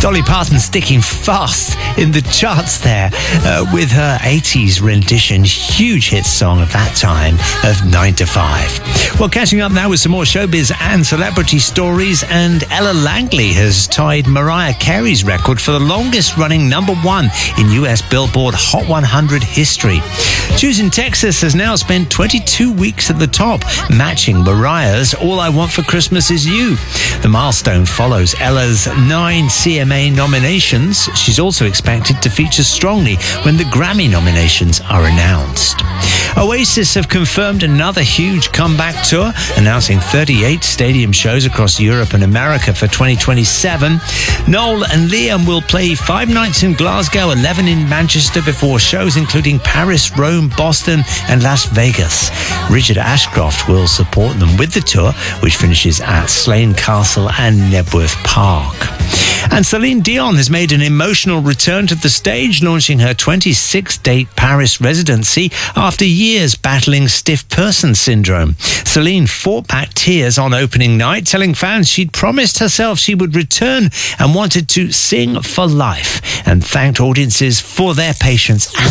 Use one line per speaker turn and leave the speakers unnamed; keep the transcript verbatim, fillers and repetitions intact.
Dolly Parton sticking fast in the charts there uh, with her eighties rendition, huge hit song of that time of nine to five. Well, catching up now with some more showbiz and celebrity stories, and Ella Langley has tied Mariah Carey's record for the longest running number one in U S Billboard Hot one hundred history. Choosing Texas has now spent twenty-two weeks at the top, matching Mariah's All I Want for Christmas Is You. The milestone follows Ella's nine C M A nominations. She's also expected to feature strongly when the Grammy nominations are announced. Oasis have confirmed another huge comeback tour, announcing thirty-eight stadium shows across Europe and America for twenty twenty-seven. Noel and Liam will play five nights in Glasgow, eleven in Manchester, before shows including Paris, Rome, Boston and Las Vegas. Richard Ashcroft will support them with the tour, which finishes at Slane Castle and Nebworth Park. And Celine Dion has made an emotional return to the stage, launching her twenty-six date Paris residency after years battling stiff person syndrome. Celine fought back tears on opening night, telling fans she'd promised herself she would return and wanted to sing for life, and thanked audiences for their patience and